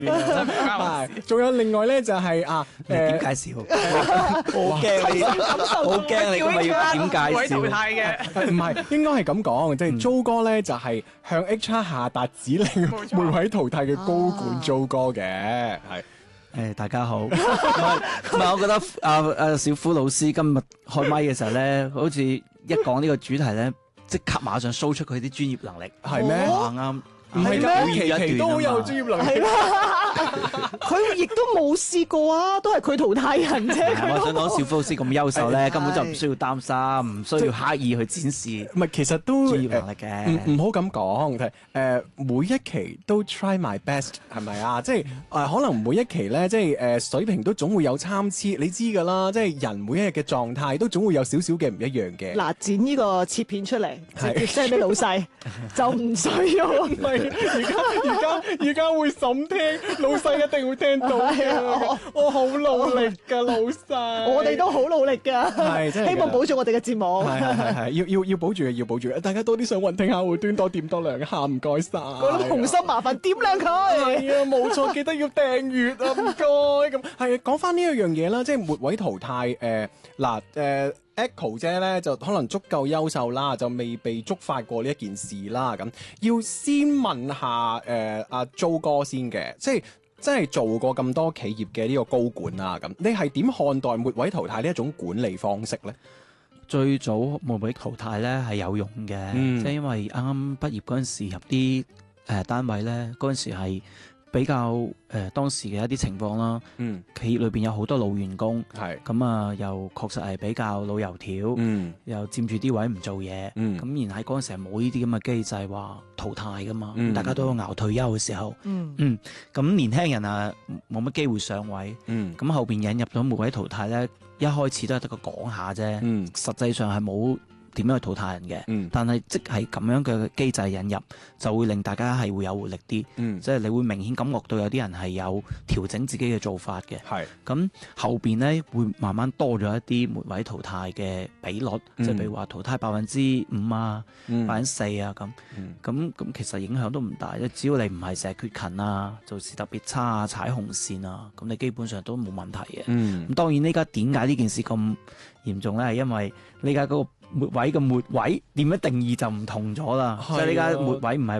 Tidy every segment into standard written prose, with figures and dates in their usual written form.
係，仲有另外咧就係點介紹？我好驚，好驚你今日要點介紹？ 唔係，應該係咁講，即係租哥咧就係向 HR 下達指令，每位淘汰嘅高管租哥嘅，係。 大家好，唔係，我覺得小夫老師今日開麥嘅時候咧，好似一講呢個主題咧，即刻馬上 show 出佢啲專業能力， 係咩？ 啱。 唔係㗎，期期都好有專業能力。 佢亦都冇試過啊，都係佢淘汰人啫。 我想講小夫老師咁優秀咧，根本就唔需要擔心，唔需要刻意去展示。 唔係，其實都專業能力嘅。 唔好咁講，每一期都 try my best 係咪啊？即係可能每一期咧，即係水平都總會有參差，你知㗎啦。即係人每一日嘅狀態都總會有少少嘅唔一樣嘅。 嗱，剪呢個切片出嚟，直接 send 俾老細，就唔需要。而家會審聽，老細一定會聽到嘅。我好努力㗎，老細。 我哋都好努力㗎， 係真係。 希望保住我哋嘅節目。 係，要保住嘅，要保住嘅。大家多啲上雲聽客戶端，多點多兩下，唔該晒。 嗰啲紅心麻煩點亮佢。 係啊，冇錯，記得要訂閱啊，唔該。咁係講翻呢一樣嘢啦，即係末位淘汰。Echo 姐咧就可能足夠優秀啦，就未被觸發過呢一件事啦。咁要先問下阿租哥先嘅，即係真係做過咁多企業嘅呢個高管啊。咁你係點看待末位淘汰呢一種管理方式咧？ 最早末位淘汰咧係有用嘅，即係因為啱啱畢業嗰陣時入啲單位咧，嗰陣時係比較當時嘅一啲情況啦，企業裏邊有好多老員工，咁啊又確實係比較老油條，又佔住啲位唔做嘢，咁然喺嗰陣時係冇呢啲咁嘅機制話淘汰噶嘛，大家都熬退休嘅時候，咁年輕人啊冇乜機會上位，咁後邊引入咗末位淘汰咧，一開始都係得個講下啫，實際上係冇點樣去淘汰人嘅，但係即係咁樣嘅機制引入，就會令大家係會有活力啲，即係你會明顯感覺到有啲人係有調整自己嘅做法嘅。咁後邊呢會慢慢多咗一啲末位淘汰嘅比率，即係譬如話淘汰5%啊、4%啊咁其實影響都唔大，只要你唔係成日缺勤啊、做事特別差啊、踩紅線啊，咁你基本上都冇問題嘅。咁當然呢家點解呢件事咁嚴重咧？係因為呢家嗰個末位嘅末位點樣定義就唔同咗啦，即係呢家末位唔係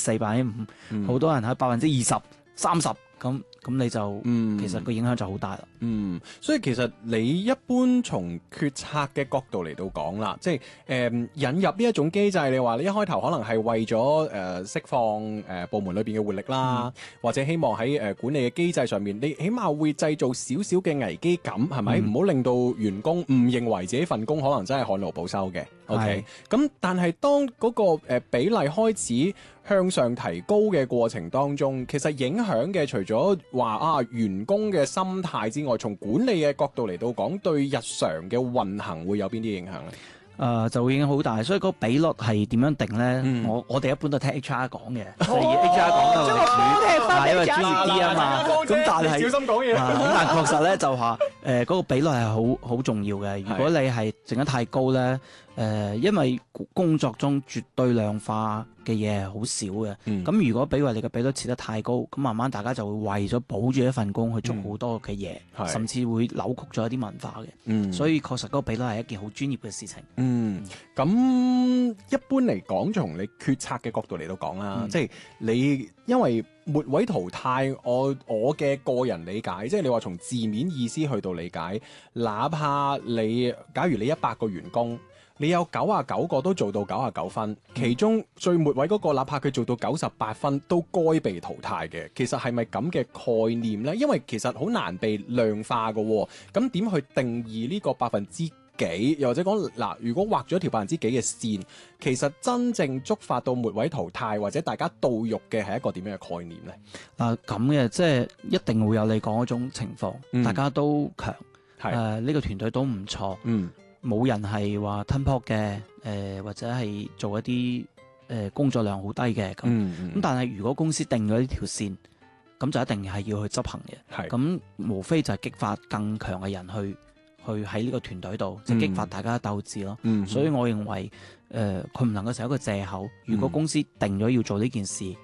4%、5%，好多人喺20%、30%咁你就其實個影響就好大啦。 所以其實你一般從決策嘅角度嚟到講啦，即係引入呢一種機制，你話你一開頭可能係為咗釋放部門裏邊嘅活力啦，或者希望喺管理嘅機制上面，你起碼會製造少少嘅危機感，係咪？唔好令到員工誤認為自己份工可能真係旱澇保收嘅。OK，咁但係當嗰個比例開始向上提高嘅過程當中，其實影響嘅除咗話員工嘅心態之外，從管理嘅角度嚟到講，對日常嘅運行會有邊啲影響咧？ 就會影響好大，所以個比率係點樣定咧？我哋一般都聽 HR 講嘅，即係 HR 講嘅為主，因為專業啲啊嘛。咁但係小心講嘢。 咁但係確實咧就話嗰個比率係好重要嘅。如果你係整得太高咧，因為工作中絕對量化嘅嘢係好少嘅。咁如果比如你嘅比率設得太高，咁慢慢大家就會為咗保住一份工去做好多嘅嘢，甚至會扭曲咗一啲文化嘅。所以確實嗰個比率係一件好專業嘅事情。 咁一般嚟講，從你決策嘅角度嚟到講啦，即係你因為末位淘汰，我嘅個人理解，即係你話從字面意思去到理解，哪怕假如你100個員工，你有99個都做到99分，其中最末位嗰個，哪怕佢做到98分，都該被淘汰嘅。其實係咪咁嘅概念呢？因為其實好難被量化㗎，咁點去定義呢個百分之幾？又或者講嗱，如果畫咗一條百分之幾嘅線，其實真正觸發到末位淘汰或者大家到肉嘅係一個點樣嘅概念呢？ 咁嘅，即係一定會有你講嗰種情況，大家都強，呢個團隊都唔錯，冇人係話吞泡嘅，或者係做一啲工作量好低嘅咁。但係如果公司定咗呢條線，咁就一定係要去執行嘅。咁無非就係激發更強嘅人去喺呢個團隊度，即係激發大家鬥志咯。所以我認為佢唔能夠成一個藉口。如果公司定咗要做呢件事，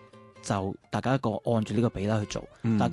就大家一個按住呢個比例去做，但係